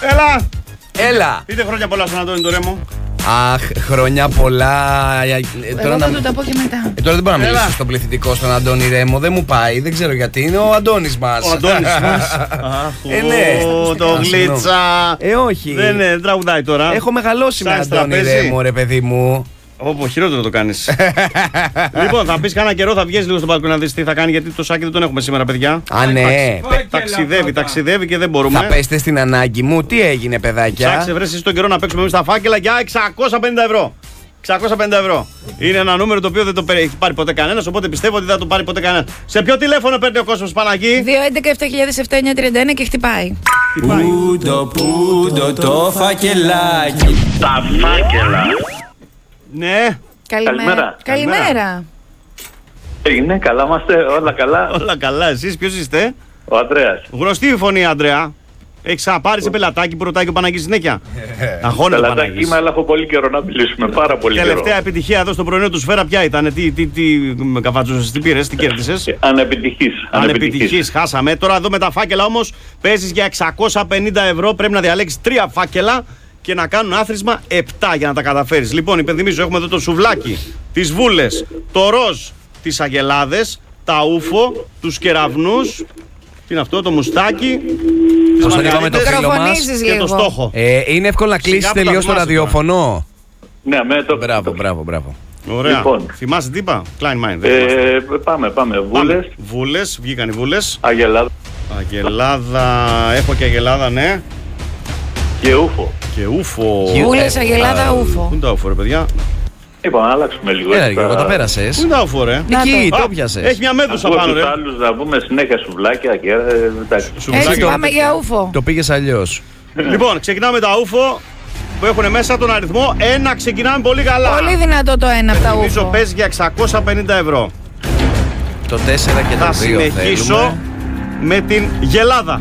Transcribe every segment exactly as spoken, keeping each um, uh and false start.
Έλα! Έλα! Πείτε χρόνια πολλά στον Αντώνη τον Ρέμο. Αχ, χρόνια πολλά. Εγώ θα του τα πω και μετά. Ε, τώρα δεν μπορώ να μιλήσω στο πληθυντικό στον Αντώνη Ρέμο. Δεν μου πάει, δεν ξέρω γιατί. Είναι ο Αντώνης μας. Ο Αντώνης μας. Αχ, ε, ναι. το γλίτσα. Ε, όχι. Δεν είναι, τραγουδάει τώρα. Έχω μεγαλώσει με Αντώνη Ρέμο, ρε παιδί μου. Όπω χειρότερο το κάνεις. Λοιπόν, θα πεις κάνα καιρό, θα βγεις λίγο στο μπαλκόνι να δεις τι θα κάνει, γιατί το Σάκη δεν τον έχουμε σήμερα, παιδιά. Α, ναι. Ταξιδεύει, ταξιδεύει και δεν μπορούμε. Θα πέστε στην ανάγκη μου, τι έγινε, παιδάκια. Ψάξε, βρες εσείς τον καιρό να παίξουμε εμείς τα φάκελα για εξακόσια πενήντα ευρώ. εξακόσια πενήντα ευρώ. Είναι ένα νούμερο το οποίο δεν το έχει πάρει ποτέ κανένας, οπότε πιστεύω ότι δεν θα το πάρει ποτέ κανένας. Σε ποιο τηλέφωνο παίρνει ο κόσμος, Παναγί? δύο έντεκα επτά χιλιάδες επτά εννιακόσια τριάντα ένα και χτυπάει. Πούντο, πούντο το φακελάκι. Τα φάκελα. Ναι. Καλημέρα. Καλημέρα. Είναι, καλά είμαστε, όλα καλά. Όλα καλά, εσείς ποιος είστε? Ο Ανδρέας. Γνωστή η φωνή, Ανδρέα. Έχεις ξαναπάρει σε πελατάκι που ρωτάει και ο Παναγής συνέχεια? Αγώνες ο Πελατάκι Παναγής. είμαι, αλλά έχω πολύ καιρό να μιλήσουμε, πάρα πολύ καιρό. Τελευταία επιτυχία εδώ στο πρωινό του σφαίρα ποια ήταν? Τι, τι, τι με καφάτσουσες, τι πήρες, τι κέρδισες? Ανεπιτυχής. Ανεπιτυχής, χάσαμε. Τώρα εδώ με τα φάκελα όμως παίζεις για εξακόσια πενήντα ευρώ. Πρέπει να διαλέξεις τρία φάκελα και να κάνουν άθροισμα επτά για να τα καταφέρεις. Λοιπόν, υπενθυμίζω, έχουμε εδώ το σουβλάκι, τις βούλες, το ροζ, τις αγελάδες, τα ούφο, τους κεραυνούς. Τι είναι αυτό, το μουστάκι, Πώς το είπαμε το φίλο μας και το στόχο. ε, Είναι εύκολο να κλείσεις τελείως το ραδιόφωνο. Ναι, με το... Μπράβο, μπράβο, μπράβο. Ωραία. Λοιπόν. Θυμάσαι τι είπα? Klein Mind. Ε, πάμε, πάμε. Βούλες. Βούλες, βγήκαν οι βούλες. Αγελάδα. Αγελάδα, έχω και αγελάδα, ναι. Και ούφο. Και ούφο. Βούλες, αγελάδα, ούφο. Πού είναι τα ούφο, ρε παιδιά? Είπαμε να αλλάξουμε λίγο. Έλα, Γιώργο, τα Πού πέρασες. είναι τα ούφο, ρε? Εκεί, Α, το πιάσες. Έχει μια μέδουσα Από πάνω, ρε. τους άλλους να πούμε συνέχεια σουβλάκια και ε, εντάξει. Έτσι πάμε για ούφο. Το πήγες αλλιώς. Λοιπόν, ξεκινάμε με τα ούφο που έχουν μέσα τον αριθμό ένα. Ξεκινάμε πολύ καλά. Πολύ δυνατό το ένα από τα Νομίζω ούφο. παίζει για εξακόσια πενήντα ευρώ. Το τέσσερα και Θα το δύο συνεχίσω θέλουμε. με την γελάδα,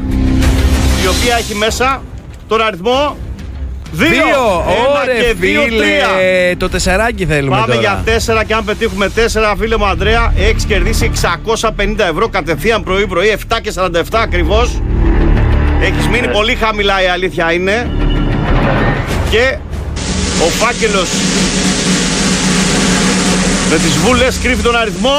η οποία έχει μέσα τον αριθμό δύο. Δύο, ωραία φίλε. Το τεσσαράκι θέλουμε Πάμε τώρα. για τέσσερα και αν πετύχουμε τέσσερα, φίλε μου Ανδρέα, έχεις κερδίσει εξακόσια πενήντα ευρώ κατευθείαν πρωί-πρωί, επτά και σαράντα επτά ακριβώς. Έχεις μείνει πολύ χαμηλά, η αλήθεια είναι. Και ο φάκελος με τις βούλες κρύβει τον αριθμό.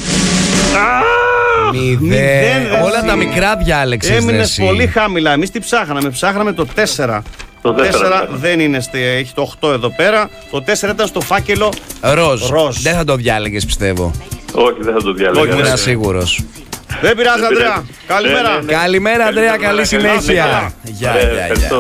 Μηδέν. Όλα τα μικρά διάλεξες. Έμεινες πολύ χαμηλά. Εμείς τι ψάχναμε? Ψάχναμε το τέσσερα. Το Το τέσσερα τέσσερα δεν είναι, έχει το οκτώ εδώ πέρα. Το τέσσερα ήταν στο φάκελο Ροζ. ροζ. Δεν θα το διάλεγες, πιστεύω. Όχι, δεν θα το διάλεγα. Όχι, Ήμουν ναι. σίγουρος. Δεν πειράζει, Ανδρέα. Καλημέρα. Ναι, ναι, ναι. Καλημέρα, Ανδρέα. Καλή Καλημέρα, συνέχεια. καλά. Γεια, Ε, γεια, γεια. ευχαριστώ.